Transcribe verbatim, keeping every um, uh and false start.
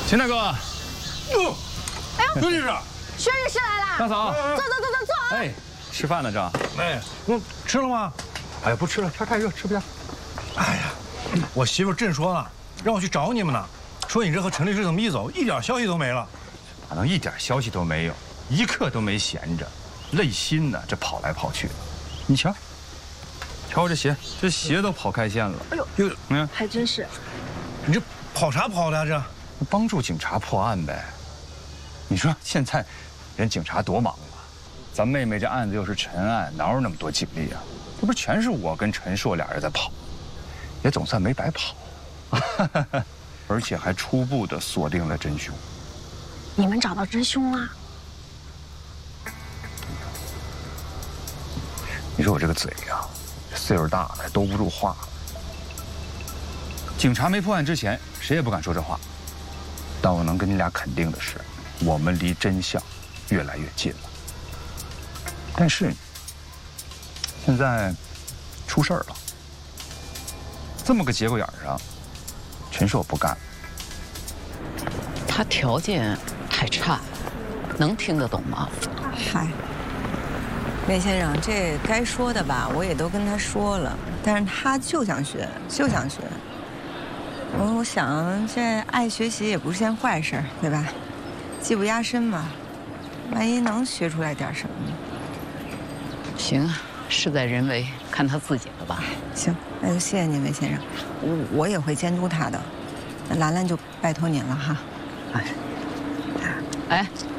秦大哥， 哟，哎呦，刘律师， 薛律师来了， 大嫂， 坐坐坐坐坐。 哎，吃饭呢正。 哎，我吃了吗？哎呀，不吃了，天太热，吃不下。哎呀，我媳妇正说呢，让我去找你们呢，说你这和陈律师怎么一走，一点消息都没了。 哪能一点消息都没有？一刻都没闲着，累心呢，这跑来跑去。你瞧，瞧我这鞋，这鞋都跑开线了。 哎呦， 哟， 嗯，还真是。 你这跑啥跑的啊这？ 帮助警察破案呗。你说现在人警察多忙啊，咱妹妹这案子又是陈案，哪有那么多精力啊？这不是全是我跟陈硕俩人在跑，也总算没白跑，而且还初步的锁定了真凶。 你们找到真凶了？ 你说我这个嘴呀，岁数大了兜不住话了。警察没破案之前，谁也不敢说这话。但我能跟你俩肯定的是，我们离真相越来越近了。但是现在出事儿了，这么个节骨眼上，陈硕不干了。 他条件太差，能听得懂吗？ 嗨，魏先生，这该说的吧，我也都跟他说了，但是他就想学，就想学。我我想，这爱学习也不是件坏事，对吧？技不压身嘛，万一能学出来点什么呢？ 行啊，事在人为，看他自己了吧。 行，那就谢谢您，魏先生，我我也会监督他的。那兰兰就拜托您了哈。哎， 哎。